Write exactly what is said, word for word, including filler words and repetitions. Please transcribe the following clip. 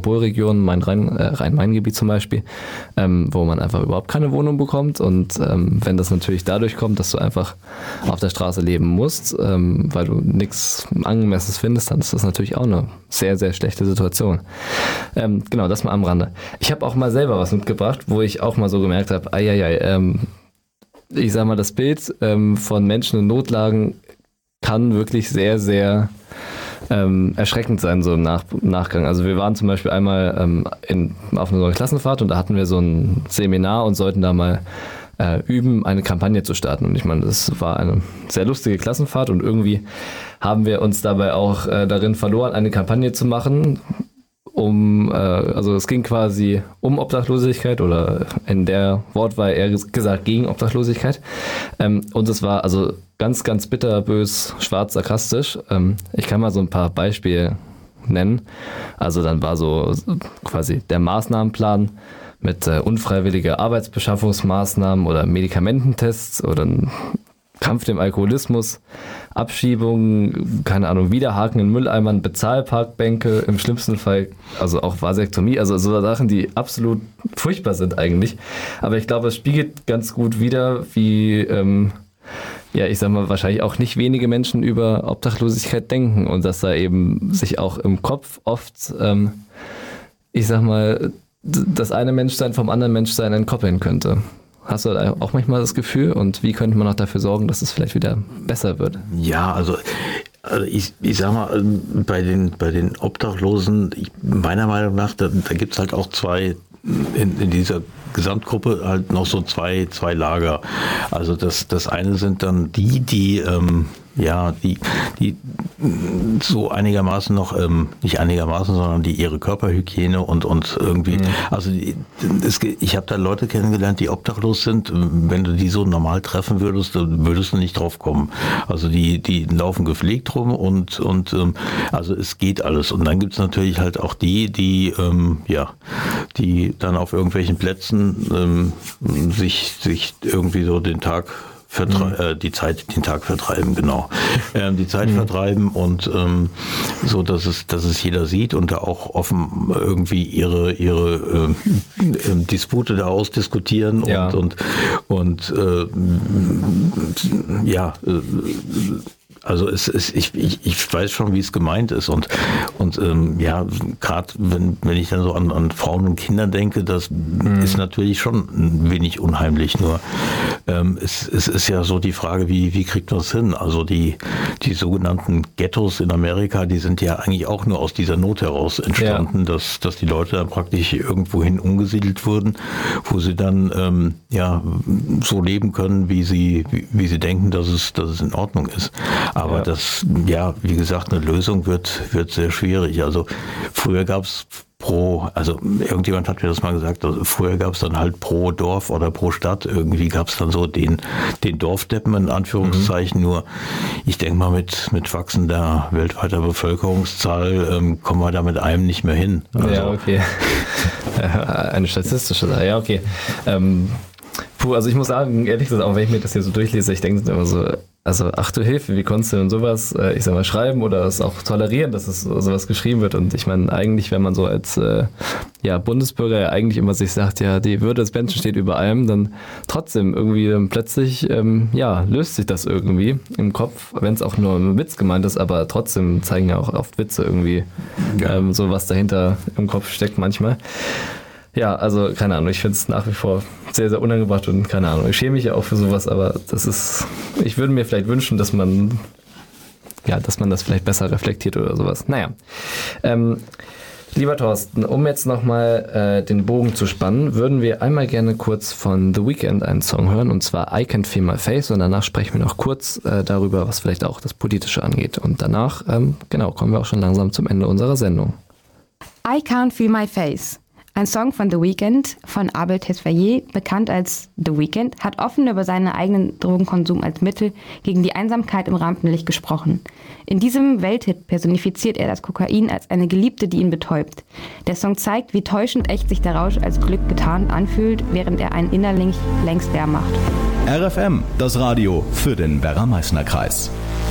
Metropolregionen, Main-Rhein, äh, Rhein-Main-Gebiet zum Beispiel, ähm, wo man einfach überhaupt keine Wohnung bekommt. Und ähm, wenn das natürlich dadurch kommt, dass du einfach auf der Straße leben musst, ähm, weil du nichts Angemessenes findest, dann ist das natürlich auch eine sehr, sehr schlechte Situation. Ähm, genau, das mal am Rande. Ich habe auch mal selber was mitgebracht, wo ich auch mal so gemerkt habe, ei, ei, ei, ähm, ich sag mal, das Bild ähm, von Menschen in Notlagen kann wirklich sehr, sehr ähm, erschreckend sein, so im Nach- Nachgang. Also wir waren zum Beispiel einmal ähm, in, auf einer Klassenfahrt und da hatten wir so ein Seminar und sollten da mal äh, üben, eine Kampagne zu starten. Und ich meine, das war eine sehr lustige Klassenfahrt und irgendwie haben wir uns dabei auch äh, darin verloren, eine Kampagne zu machen, um, äh, also es ging quasi um Obdachlosigkeit oder in der Wortwahl eher gesagt gegen Obdachlosigkeit. Ähm, und es war also ganz, ganz bitterbös, schwarz, sarkastisch. Ähm, ich kann mal so ein paar Beispiele nennen. Also dann war so quasi der Maßnahmenplan mit äh, unfreiwilliger Arbeitsbeschaffungsmaßnahmen oder Medikamententests oder ein Kampf dem Alkoholismus, Abschiebung, keine Ahnung, Widerhaken in Mülleimern, Bezahlparkbänke, im schlimmsten Fall, also auch Vasektomie, also so Sachen, die absolut furchtbar sind eigentlich. Aber ich glaube, es spiegelt ganz gut wider, wie, ähm, ja, ich sag mal, wahrscheinlich auch nicht wenige Menschen über Obdachlosigkeit denken und dass da eben sich auch im Kopf oft, ähm, ich sag mal, das eine Menschsein vom anderen Menschsein entkoppeln könnte. Hast du auch manchmal das Gefühl und wie könnte man auch dafür sorgen, dass es vielleicht wieder besser wird? Ja, also, also ich, ich sag mal, bei den, bei den Obdachlosen, ich, meiner Meinung nach, da, da gibt es halt auch zwei, in, in dieser Gesamtgruppe halt noch so zwei, zwei Lager. Also das, das eine sind dann die, die, ähm, ja, die, die so einigermaßen noch, ähm, nicht einigermaßen, sondern die ihre Körperhygiene und, und irgendwie, mhm. also die, es, ich habe da Leute kennengelernt, die obdachlos sind. Wenn du die so normal treffen würdest, dann würdest du nicht drauf kommen. Also die, die laufen gepflegt rum und, und ähm, also es geht alles. Und dann gibt's natürlich halt auch die, die, ähm, ja, die dann auf irgendwelchen Plätzen ähm, sich, sich irgendwie so den Tag Vertre- mhm. äh, die Zeit, den Tag vertreiben, genau. Ähm, die Zeit mhm. vertreiben und ähm, so, dass es, dass es jeder sieht und da auch offen irgendwie ihre ihre äh, äh, Dispute da ausdiskutieren und ja. und und äh, ja. Äh, Also es ist, ich, ich, ich weiß schon, wie es gemeint ist und und ähm, ja, gerade wenn wenn ich dann so an, an Frauen und Kinder denke, das mhm. ist natürlich schon ein wenig unheimlich. Nur ähm, es, es ist ja so die Frage, wie wie kriegt man es hin? Also die die sogenannten Ghettos in Amerika, die sind ja eigentlich auch nur aus dieser Not heraus entstanden, ja. dass dass die Leute dann praktisch irgendwohin umgesiedelt wurden, wo sie dann ähm, ja so leben können, wie sie wie, wie sie denken, dass es dass es in Ordnung ist. Aber ja. das, ja, wie gesagt, eine Lösung wird, wird sehr schwierig. Also früher gab es pro, also irgendjemand hat mir das mal gesagt, also früher gab es dann halt pro Dorf oder pro Stadt, irgendwie gab es dann so den, den Dorfdeppen in Anführungszeichen, mhm. nur ich denke mal mit, mit wachsender weltweiter Bevölkerungszahl ähm, kommen wir da mit einem nicht mehr hin. Also, ja, okay. Eine statistische Sache, ja, okay. Ähm, puh, also ich muss sagen, ehrlich gesagt, auch wenn ich mir das hier so durchlese, ich denke immer so, also ach du Hilfe, wie konntest du denn sowas, äh, ich sag mal, schreiben oder es auch tolerieren, dass es sowas geschrieben wird? Und ich meine, eigentlich, wenn man so als äh, ja, Bundesbürger ja eigentlich immer sich sagt, ja, die Würde des Menschen steht über allem, dann trotzdem irgendwie dann plötzlich, ähm, ja, löst sich das irgendwie im Kopf, wenn es auch nur ein Witz gemeint ist, aber trotzdem zeigen ja auch oft Witze irgendwie, ja. ähm, so was dahinter im Kopf steckt manchmal. Ja, also keine Ahnung, ich finde es nach wie vor sehr, sehr unangebracht und keine Ahnung, ich schäme mich ja auch für sowas, aber das ist, ich würde mir vielleicht wünschen, dass man, ja, dass man das vielleicht besser reflektiert oder sowas. Naja, ähm, lieber Thorsten, um jetzt nochmal äh, den Bogen zu spannen, würden wir einmal gerne kurz von The Weeknd einen Song hören, und zwar I Can't Feel My Face, und danach sprechen wir noch kurz äh, darüber, was vielleicht auch das Politische angeht, und danach, ähm, genau, kommen wir auch schon langsam zum Ende unserer Sendung. I Can't Feel My Face. Ein Song von The Weeknd von Abel Tesfaye, bekannt als The Weeknd, hat offen über seinen eigenen Drogenkonsum als Mittel gegen die Einsamkeit im Rampenlicht gesprochen. In diesem Welthit personifiziert er das Kokain als eine Geliebte, die ihn betäubt. Der Song zeigt, wie täuschend echt sich der Rausch als Glück getarnt anfühlt, während er einen innerlich längst leer macht. R F M, das Radio für den Werra-Meißner-Kreis.